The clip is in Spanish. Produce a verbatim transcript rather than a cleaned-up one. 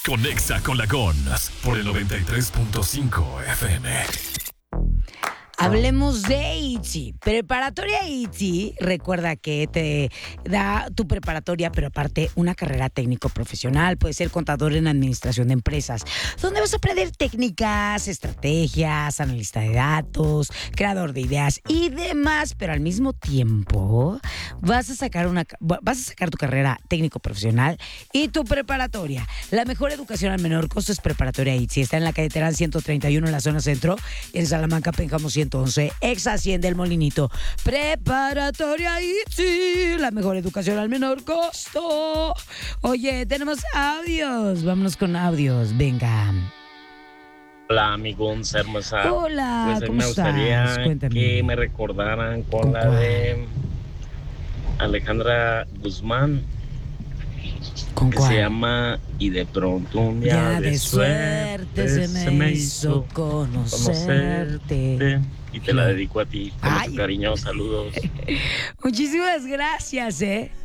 Conexa con la Gons por el noventa y tres punto cinco F M. Hablemos de I T S I. Preparatoria I T S I, recuerda que te da tu preparatoria, pero aparte una carrera técnico-profesional. Puedes ser contador en administración de empresas, donde vas a aprender técnicas, estrategias, analista de datos, creador de ideas y demás, pero al mismo tiempo vas a sacar, una, vas a sacar tu carrera técnico-profesional y tu preparatoria. La mejor educación al menor costo es Preparatoria I T S I. Está en la calle Terán ciento treinta y uno en la zona centro y en Salamanca, Pénjamo ciento once, ex Hacienda El Molinito. Preparatoria I T S I, la mejor educación al menor costo. Oye, tenemos audios. Vámonos con audios. Venga. Hola, amigos, hermosa. Hola, pues ¿cómo me gustaría estás? Cuéntame. que me recordaran con, ¿Con la cuál? de Alejandra Guzmán, ¿Con que cuál? se llama Y de pronto un día Ya de, de suerte se me hizo conocerte. conocerte. Y te la dedico a ti, con Ay. mucho cariño, saludos. Muchísimas gracias, ¿eh?